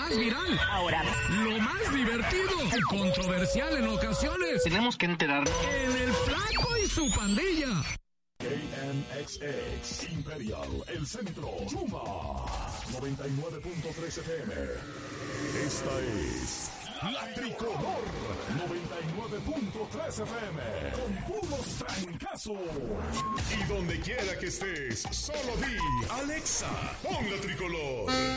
más viral. Ahora, Lo más divertido y controversial en ocasiones. Tenemos que enterarnos. En el Flaco y su pandilla. KNXX Imperial, El Centro, Yuma 99.3 FM. Esta es La Tricolor 99.3 FM con puros trancazos. Y donde quiera que estés, solo di Alexa, pon La Tricolor.